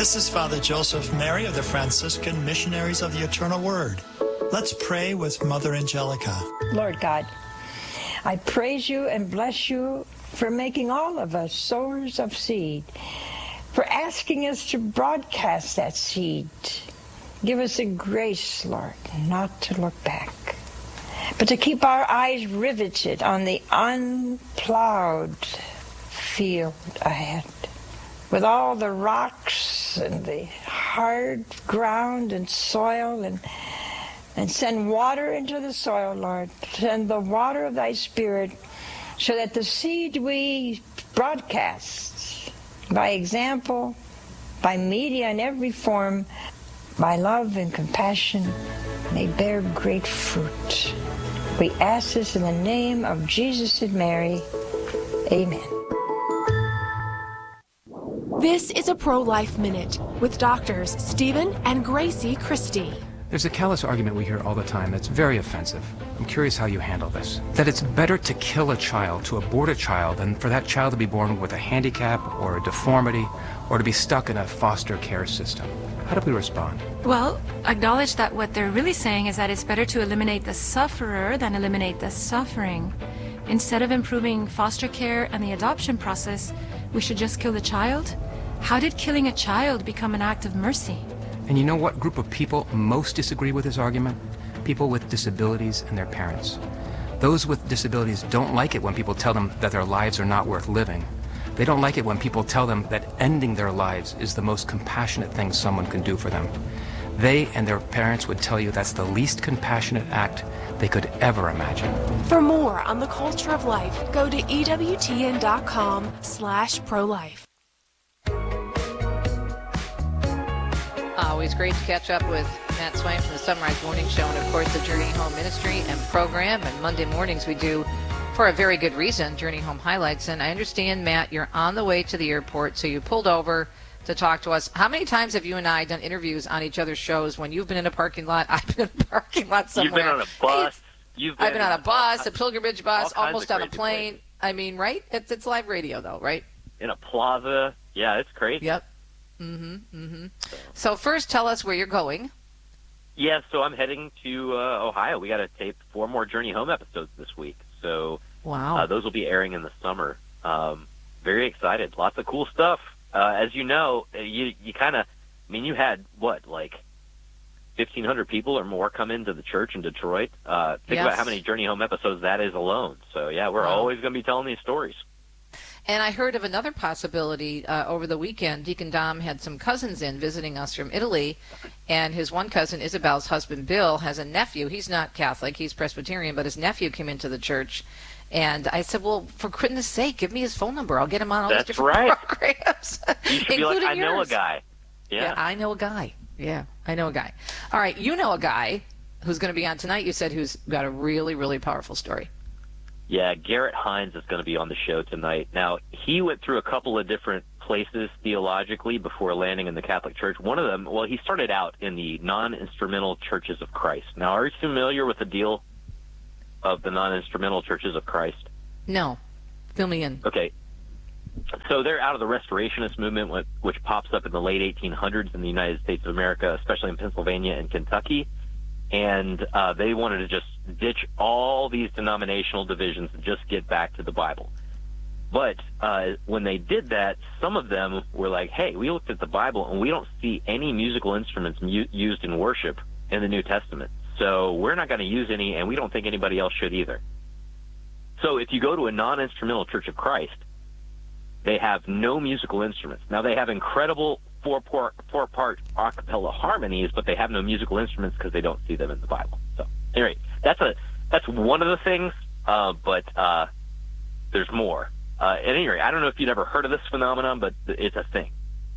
This is Father Joseph Mary of the Franciscan Missionaries of the Eternal Word. Let's pray with Mother Angelica. Lord God, I praise you and bless you for making all of us sowers of seed, for asking us to broadcast that seed. Give us a grace, Lord, not to look back, but to keep our eyes riveted on the unplowed field ahead, with all the rocks and the hard ground and soil, and send water into the soil, Lord. Send the water of thy Spirit so that the seed we broadcast by example, by media in every form, by love and compassion, may bear great fruit. We ask this in the name of Jesus and Mary. Amen. This is a Pro-Life Minute with doctors Stephen and Gracie Christie. There's a callous argument we hear all the time that's very offensive. I'm curious how you handle this. That it's better to kill a child, to abort a child, than for that child to be born with a handicap or a deformity or to be stuck in a foster care system. How do we respond? Well, acknowledge that what they're really saying is that it's better to eliminate the sufferer than eliminate the suffering. Instead of improving foster care and the adoption process, we should just kill the child? How did killing a child become an act of mercy? And you know what group of people most disagree with this argument? People with disabilities and their parents. Those with disabilities don't like it when people tell them that their lives are not worth living. They don't like it when people tell them that ending their lives is the most compassionate thing someone can do for them. They and their parents would tell you that's the least compassionate act they could ever imagine. For more on the culture of life, go to EWTN.com/prolife. Always great to catch up with Matt Swain from the Sunrise Morning Show and, of course, the Journey Home Ministry and program. And Monday mornings we do, for a very good reason, Journey Home Highlights. And I understand, Matt, you're on the way to the airport, so you pulled over to talk to us. How many times have you and I done interviews on each other's shows when you've been in a parking lot, I've been in a parking lot somewhere? You've been on a bus. I've been on a bus, a pilgrimage bus, almost on a plane. Places. I mean, right? It's live radio, though, right? In a plaza. Yeah, it's crazy. Yep. So first, tell us where you're going. Yeah, so I'm heading to Ohio. We got to tape 4 more Journey Home episodes this week. So wow, those will be airing in the summer. Very excited. Lots of cool stuff. As you know, you kind of, I mean, you had, what, like 1,500 people or more come into the church in Detroit. Think about how many Journey Home episodes that is alone. So, yeah, we're always going to be telling these stories. And I heard of another possibility over the weekend. Deacon Dom had some cousins in visiting us from Italy, and his one cousin, Isabel's husband, Bill, has a nephew. He's not Catholic, he's Presbyterian, but his nephew came into the church. And I said, well, for goodness sake, give me his phone number. I'll get him on all these different programs. You should be like, I know a guy. Yeah, I know a guy. Yeah, I know a guy. All right, you know a guy who's going to be on tonight, you said, who's got a really, really powerful story. Yeah, Garrett Hines is going to be on the show tonight. Now, he went through a couple of different places theologically before landing in the Catholic Church. One of them, well, he started out in the non-instrumental Churches of Christ. Now, are you familiar with the deal of the non-instrumental Churches of Christ? No. Fill me in. Okay. So they're out of the Restorationist movement, which pops up in the late 1800s in the United States of America, especially in Pennsylvania and Kentucky. And they wanted to just ditch all these denominational divisions and just get back to the Bible. But when they did that, some of them were like, hey, we looked at the Bible and we don't see any musical instruments used in worship in the New Testament. So we're not going to use any, and we don't think anybody else should either. So if you go to a non-instrumental Church of Christ, they have no musical instruments. Now, they have incredible four-part a cappella harmonies, but they have no musical instruments because they don't see them in the Bible. So, anyway, that's one of the things, but there's more. At any rate, I don't know if you'd ever heard of this phenomenon, but it's a thing.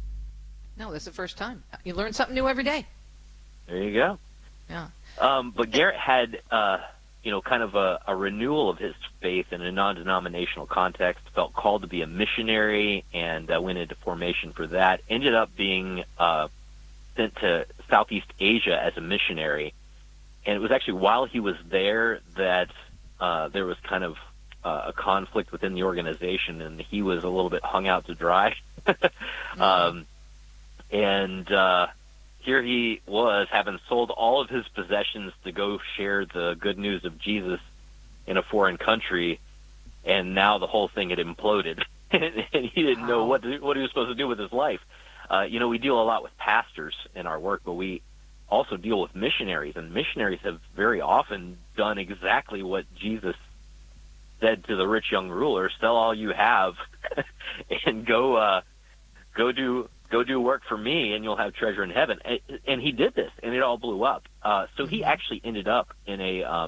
No, this is the first time. You learn something new every day. There you go. Yeah. But Garrett had, kind of a renewal of his faith in a non-denominational context, felt called to be a missionary, and went into formation for that. Ended up being sent to Southeast Asia as a missionary. And it was actually while he was there that there was kind of a conflict within the organization, and he was a little bit hung out to dry. And here he was, having sold all of his possessions to go share the good news of Jesus in a foreign country, and now the whole thing had imploded, and he didn't know what he was supposed to do with his life. We deal a lot with pastors in our work, but we also deal with missionaries, and missionaries have very often done exactly what Jesus said to the rich young ruler: sell all you have and go do work for me, and you'll have treasure in heaven. And he did this, and it all blew up. So he actually ended up in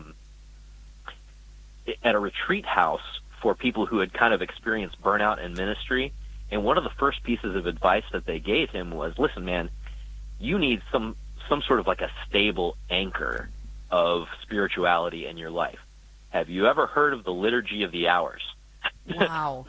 at a retreat house for people who had kind of experienced burnout in ministry. And one of the first pieces of advice that they gave him was, listen, man, you need some sort of like a stable anchor of spirituality in your life. Have you ever heard of the Liturgy of the Hours? Wow.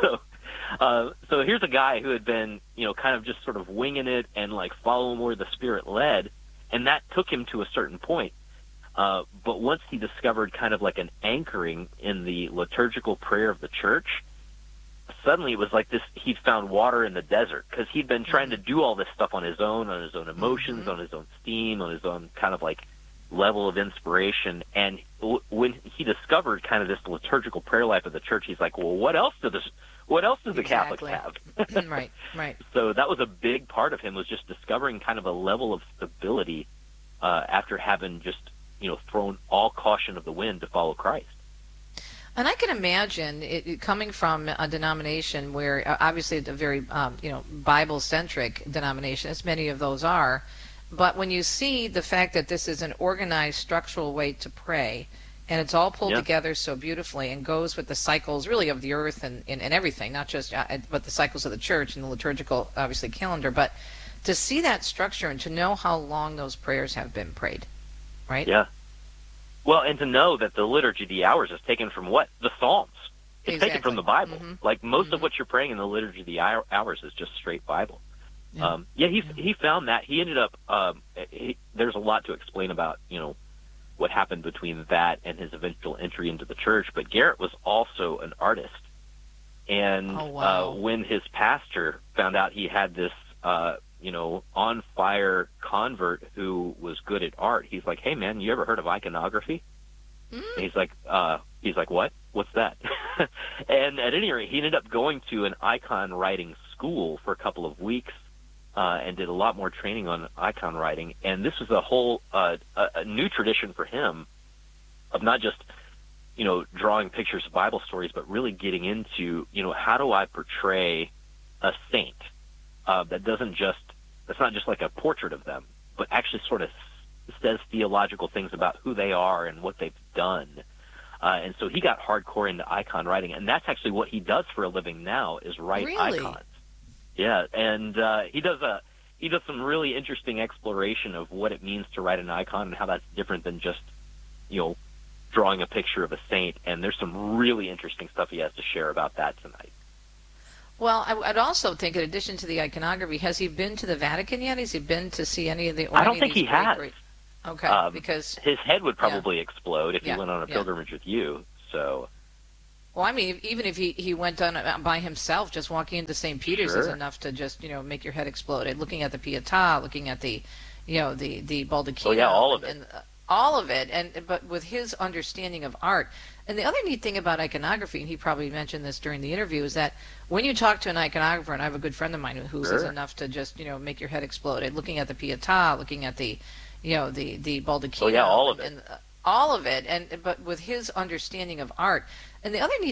So here's a guy who had been, kind of just sort of winging it and like following where the Spirit led, and that took him to a certain point. But once he discovered kind of like an anchoring in the liturgical prayer of the church, suddenly it was like this, he'd found water in the desert, because he'd been trying to do all this stuff on his own emotions, on his own steam, on his own kind of like level of inspiration. And when he discovered kind of this liturgical prayer life of the church, he's like, well, what else do the Catholics have? Right. So that was a big part of him, was just discovering kind of a level of stability after having just, thrown all caution of the wind to follow Christ. And I can imagine it coming from a denomination where obviously it's a very, Bible-centric denomination, as many of those are. But when you see the fact that this is an organized, structural way to pray, and it's all pulled together so beautifully and goes with the cycles really of the earth and everything, not just but the cycles of the church and the liturgical, obviously, calendar. But to see that structure and to know how long those prayers have been prayed, right? Yeah. Well, and to know that the Liturgy of the Hours is taken from what? The Psalms. It's taken from the Bible. Like most of what you're praying in the Liturgy of the Hours is just straight Bible. Yeah. He found that. He ended up, there's a lot to explain about, what happened between that and his eventual entry into the church. But Garrett was also an artist. And when his pastor found out he had this, on fire convert who was good at art, he's like, hey man, you ever heard of iconography? And he's like, what? What's that? And at any rate, he ended up going to an icon writing school for a couple of weeks, and did a lot more training on icon writing. And this was a whole, a new tradition for him of not just, drawing pictures of Bible stories, but really getting into, how do I portray a saint that's not just like a portrait of them, but actually sort of says theological things about who they are and what they've done. And so he got hardcore into icon writing, and that's actually what he does for a living now, is write icons. Yeah, and he does some really interesting exploration of what it means to write an icon and how that's different than just, drawing a picture of a saint. And there's some really interesting stuff he has to share about that tonight. Well, I'd also think, in addition to the iconography, has he been to the Vatican yet? Has he been to see any of the? I don't think he has. Okay, because his head would probably explode if he went on a pilgrimage with you. So. Well, I mean, even if he went on by himself, just walking into St. Peter's is enough to just make your head explode. Looking at the Pietà, looking at the Baldacchino. Oh yeah, all of it. All of it, but with his understanding of art. And the other neat thing about iconography, and he probably mentioned this during the interview, is that when you talk to an iconographer, and I have a good friend of mine who's enough to just make your head explode. Looking at the Pietà, looking at the the Baldacchino. Oh yeah, all of it. All of it, but with his understanding of art. And the other neat